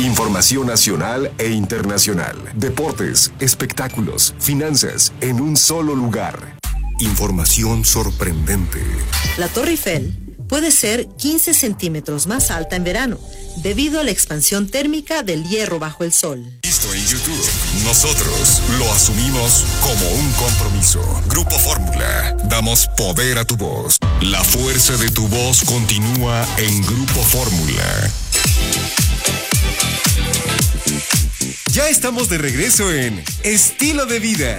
Información nacional e internacional. Deportes, espectáculos, finanzas, en un solo lugar. Información sorprendente. La Torre Eiffel puede ser 15 centímetros más alta en verano, debido a la expansión térmica del hierro bajo el sol. Visto en YouTube, nosotros lo asumimos como un compromiso. Grupo Fórmula, damos poder a tu voz. La fuerza de tu voz continúa en Grupo Fórmula. Ya estamos de regreso en Estilo de Vida.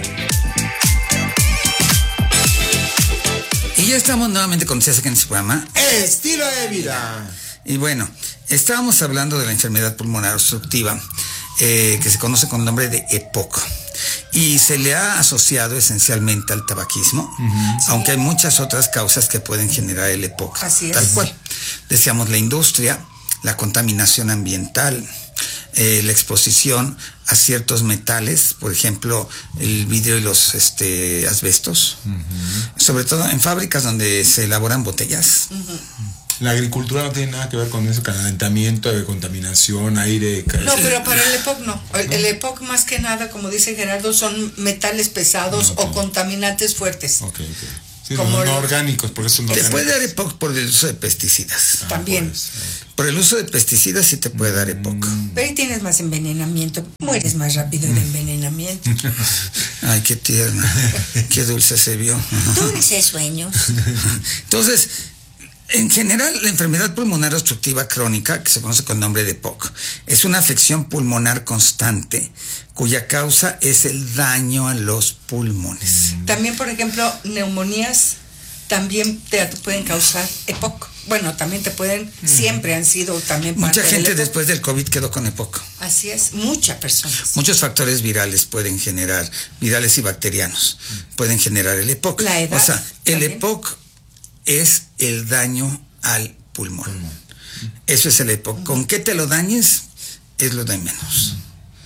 Y ya estamos nuevamente con ustedes aquí en este programa Estilo de Vida. Y bueno, estábamos hablando de la enfermedad pulmonar obstructiva, que se conoce con el nombre de EPOC. Y se le ha asociado esencialmente al tabaquismo, aunque hay muchas otras causas que pueden generar el EPOC. Así es. Tal cual. Decíamos la industria, la contaminación ambiental, la exposición a ciertos metales, por ejemplo, el vidrio y los asbestos, sobre todo en fábricas donde se elaboran botellas. La agricultura no tiene nada que ver con eso, calentamiento, de contaminación, aire. No, pero para el EPOC no. El EPOC más que nada, como dice Gerardo, son metales pesados o contaminantes fuertes. Okay. Sí, Como no orgánicos, por eso no. Te puede dar EPOC por el uso de pesticidas. También. Por el uso de pesticidas sí te puede dar EPOC. Pero ahí tienes más envenenamiento. Mueres más rápido de envenenamiento. Ay, qué tierna. Qué dulce se vio. Dulces sueños. Entonces, en general, la enfermedad pulmonar obstructiva crónica, que se conoce con el nombre de EPOC, es una afección pulmonar constante cuya causa es el daño a los pulmones. También, por ejemplo, neumonías también te pueden causar EPOC. Bueno, también te pueden, siempre han sido también parte Mucha gente del EPOC. Después del COVID quedó con EPOC. Así es, muchas personas. Muchos factores virales pueden generar, virales y bacterianos, pueden generar el EPOC. La edad. O sea, el también. EPOC es el daño al pulmón. Eso es el EPOC. Con qué te lo dañes es lo de menos.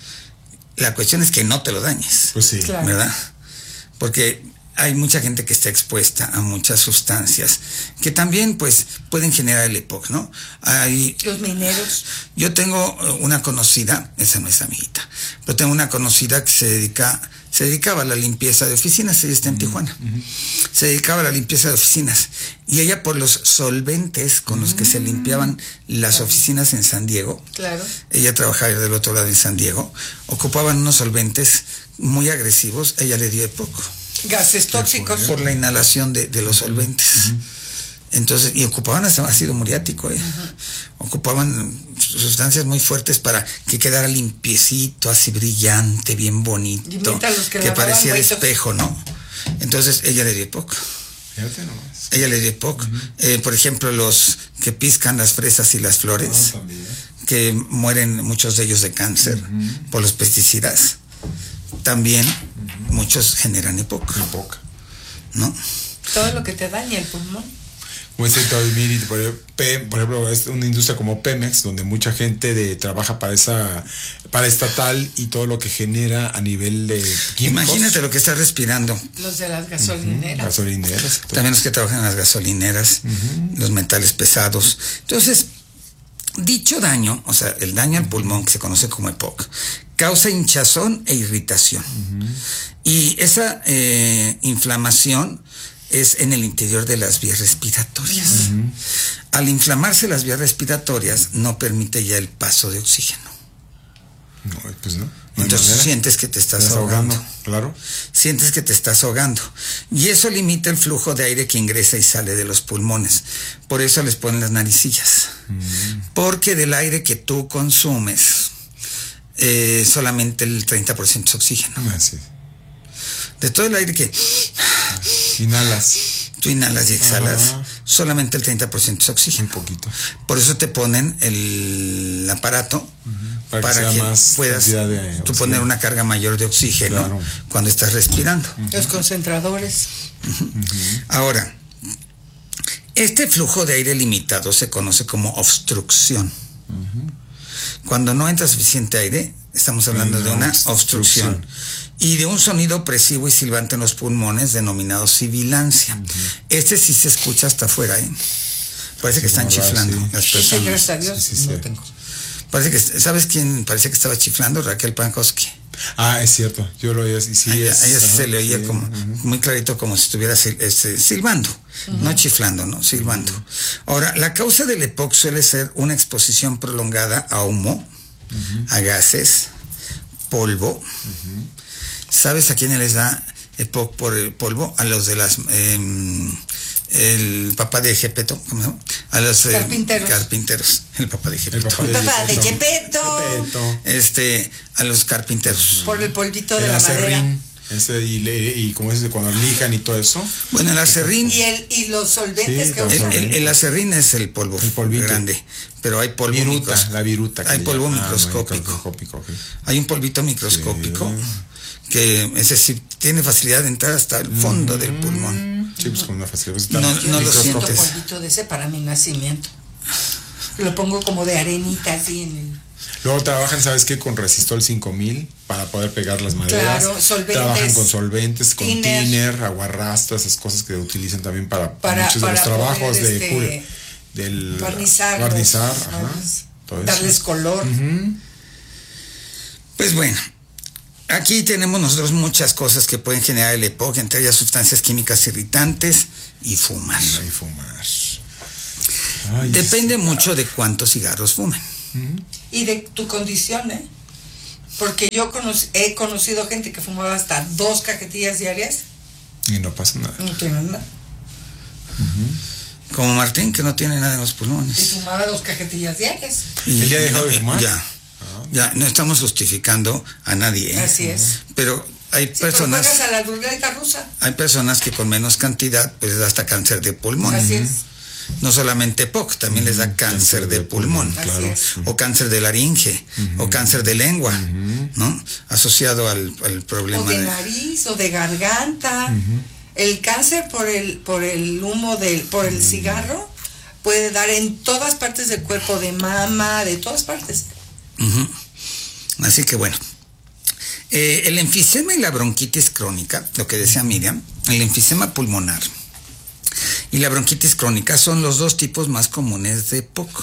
La cuestión es que no te lo dañes. Pues sí. Claro. ¿Verdad? Porque hay mucha gente que está expuesta a muchas sustancias que también pues pueden generar el EPOC, ¿no? Los mineros. Yo tengo una conocida, esa no es amiguita, pero tengo una conocida que se dedicaba a la limpieza de oficinas, ella está en Tijuana. Se dedicaba a la limpieza de oficinas y ella, por los solventes con los que se limpiaban las oficinas en San Diego, Claro. ella trabajaba del otro lado en San Diego, ocupaban unos solventes muy agresivos, ella le dio EPOC Gases tóxicos. por la inhalación de los solventes. Entonces, y ocupaban hasta ácido muriático, ocupaban sustancias muy fuertes para que quedara limpiecito, así brillante, bien bonito, Y mientras los que que lavaban parecía de huesos. espejo, ¿no? Entonces ella le dio EPOC. Fíjate nomás. Ella le dio EPOC. Por ejemplo, los que piscan las fresas y las flores, También. que mueren muchos de ellos de cáncer por los pesticidas, también muchos generan EPOC, ¿no? Todo lo que te daña el pulmón. Como dice Tavimiri, por ejemplo, es una industria como Pemex, donde mucha gente trabaja para estatal y todo lo que genera a nivel de químicos. Imagínate lo que está respirando. Los de las gasolineras. Gasolineras. También los que trabajan en las gasolineras, los metales pesados. Entonces, dicho daño, o sea, el daño al pulmón, que se conoce como EPOC, causa hinchazón e irritación. Y esa inflamación es en el interior de las vías respiratorias. Al inflamarse las vías respiratorias, no permite ya el paso de oxígeno. No, pues no. Entonces sientes que te estás ahogando. Claro. Sientes que te estás ahogando. Y eso limita el flujo de aire que ingresa y sale de los pulmones. Por eso les ponen las naricillas. Porque del aire que tú consumes, solamente el 30% es oxígeno. Así. De todo el aire que Inhalas. tú inhalas y exhalas, Ajá. solamente el 30% es oxígeno. Un poquito. Por eso te ponen el aparato para sea que más puedas cantidad de tú oxígeno. poner una carga mayor de oxígeno Claro. cuando estás respirando. Los concentradores. Ahora, este flujo de aire limitado se conoce como obstrucción. Cuando no entra suficiente aire, estamos hablando de una obstrucción. Y de un sonido opresivo y silbante en los pulmones denominado sibilancia. Este sí se escucha hasta afuera, Parece que están chiflando las Sí, personas. gracias a Dios, Sí. no tengo. Parece que, ¿sabes quién parece que estaba chiflando? Raquel Pankowski. Ah, es cierto, yo lo oía, y sí, ella ajá, se le oía sí, como muy clarito, como si estuviera silbando, no chiflando, ¿no? Silbando. Ahora, la causa del EPOC suele ser una exposición prolongada a humo, a gases, polvo. ¿Sabes a quiénes les da EPOC por el polvo? A los de las el papá de Gepetto, ¿cómo se llama? A los carpinteros. El papá de Gepetto. Papá de Gepetto. A los carpinteros. Por el polvito de el la acerrín, madera. y como es de cuando lijan y todo eso. Bueno, el acerrín. Y los solventes que usan. El acerrín es el polvo grande, pero hay polvo la viruta. Hay polvo microscópico. Okay. Hay un polvito microscópico que ese sí tiene facilidad de entrar hasta el fondo del pulmón. Sí, pues con una facilidad. No lo sientes. Polvito de ese para mi nacimiento. Lo pongo como de arenita así en el... Luego trabajan, ¿sabes qué? Con Resistol 5000 para poder pegar las maderas. Claro, solventes. Trabajan con solventes, con thinner, aguarrastro, esas cosas que utilizan también para muchos de los trabajos poder, del barnizar, darles color. Pues bueno, aquí tenemos nosotros muchas cosas que pueden generar el EPOC, entre ellas sustancias químicas irritantes y fumar. Depende mucho de cuántos cigarros fumen. Y de tu condición, ¿eh? Porque yo he conocido gente que fumaba hasta 2 cajetillas diarias. Y no pasa nada. No tiene nada. Como Martín, que no tiene nada en los pulmones. Y fumaba 2 cajetillas diarias. ¿El día dejó de fumar? Ya, no estamos justificando a nadie, ¿eh? Así es. Pero hay personas... Pero juegas a la ruleta rusa. Hay personas que con menos cantidad, pues les da hasta cáncer de pulmón. Así es. No solamente EPOC, también les da cáncer de pulmón, claro. O cáncer de laringe, o cáncer de lengua, ¿no? Asociado al problema o de nariz, o de garganta. El cáncer por el humo por el cigarro puede dar en todas partes del cuerpo, de mama, de todas partes. Así que bueno, el enfisema y la bronquitis crónica, lo que decía Miriam, el enfisema pulmonar y la bronquitis crónica son los 2 tipos más comunes de EPOC.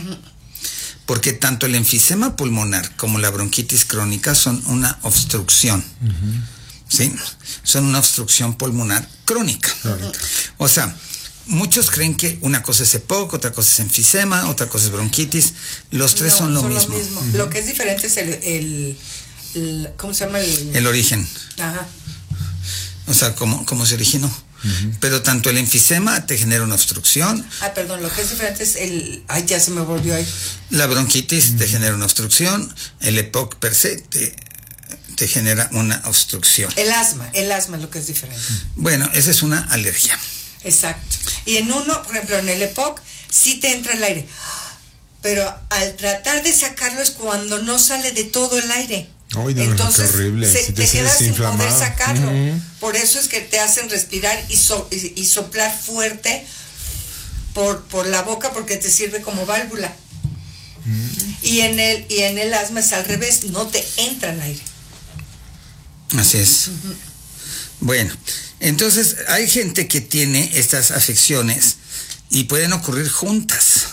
Porque tanto el enfisema pulmonar como la bronquitis crónica son una obstrucción. ¿Sí? Son una obstrucción pulmonar crónica. O sea, muchos creen que una cosa es EPOC, otra cosa es enfisema, otra cosa es bronquitis. Los tres son lo mismo. Lo que es diferente es el ¿cómo se llama? El origen. Ajá. O sea, cómo se originó. Pero tanto el enfisema te genera una obstrucción. Perdón, lo que es diferente es ya se me volvió ahí. La bronquitis te genera una obstrucción, el EPOC per se te genera una obstrucción. El asma es lo que es diferente. Bueno, esa es una alergia. Exacto. Y en uno, por ejemplo, en el EPOC, sí te entra el aire. Pero al tratar de sacarlo es cuando no sale de todo el aire. Ay, no, entonces qué horrible. te quedas sin poder sacarlo. Por eso es que te hacen respirar y soplar fuerte por la boca, porque te sirve como válvula. Y en el asma es al revés, no te entra el aire. Así es. Bueno, entonces hay gente que tiene estas afecciones y pueden ocurrir juntas.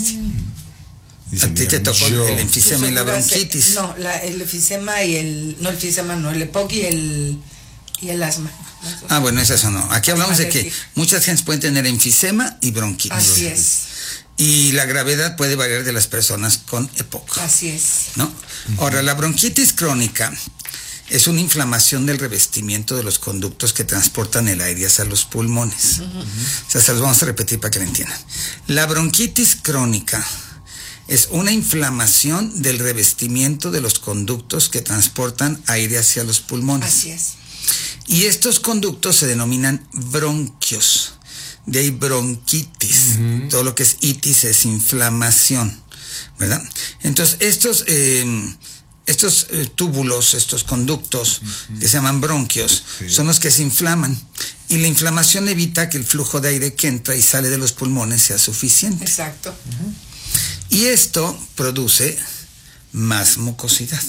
A ti te tocó el enfisema y la bronquitis. No, el enfisema el EPOC y el asma. Bueno, es eso no. Aquí hablamos de que muchas gentes pueden tener enfisema y bronquitis. Así es. Y la gravedad puede variar de las personas con EPOC. Así es. ¿No? Ahora, la bronquitis crónica es una inflamación del revestimiento de los conductos que transportan el aire hacia los pulmones. O sea, se los vamos a repetir para que lo entiendan. La bronquitis crónica es una inflamación del revestimiento de los conductos que transportan aire hacia los pulmones. Así es. Y estos conductos se denominan bronquios. De ahí bronquitis. Todo lo que es itis es inflamación, ¿verdad? Entonces, estos túbulos, estos conductos que se llaman bronquios, son los que se inflaman. Y la inflamación evita que el flujo de aire que entra y sale de los pulmones sea suficiente. Exacto. Y esto produce más mucosidad.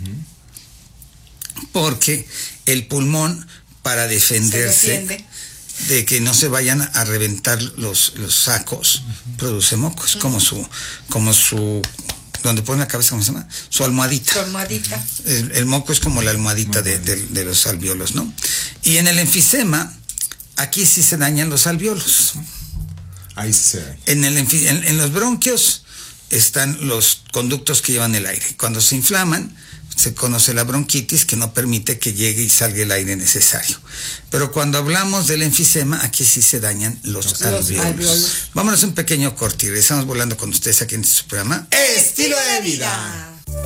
Porque el pulmón, para defenderse de que no se vayan a reventar los sacos, produce mocos, como su donde ponen la cabeza, ¿cómo se llama? Su almohadita. Su almohadita. El moco es como la almohadita de los alvéolos, ¿no? Y en el enfisema, aquí sí se dañan los alvéolos. Ahí sí se daña. En los bronquios están los conductos que llevan el aire. Cuando se inflaman, se conoce la bronquitis, que no permite que llegue y salga el aire necesario. Pero cuando hablamos del enfisema, aquí sí se dañan los alvéolos. Vámonos a un pequeño corte y regresamos volando con ustedes aquí en su programa Estilo de Vida.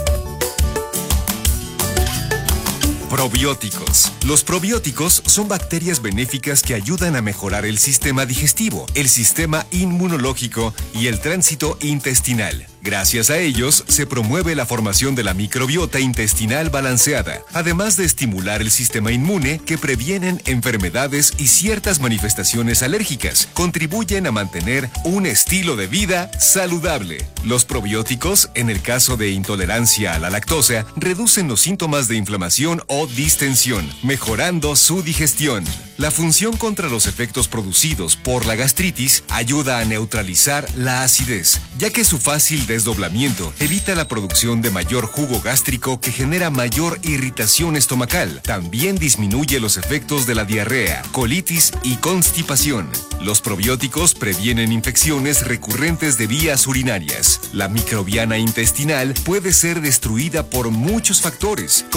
Probióticos. Los probióticos son bacterias benéficas que ayudan a mejorar el sistema digestivo, el sistema inmunológico y el tránsito intestinal. Gracias a ellos, se promueve la formación de la microbiota intestinal balanceada, además de estimular el sistema inmune que previenen enfermedades y ciertas manifestaciones alérgicas. Contribuyen a mantener un estilo de vida saludable. Los probióticos, en el caso de intolerancia a la lactosa, reducen los síntomas de inflamación o distensión, mejorando su digestión. La función contra los efectos producidos por la gastritis ayuda a neutralizar la acidez, ya que su fácil desdoblamiento evita la producción de mayor jugo gástrico que genera mayor irritación estomacal. También disminuye los efectos de la diarrea, colitis y constipación. Los probióticos previenen infecciones recurrentes de vías urinarias. La microbiana intestinal puede ser destruida por muchos factores,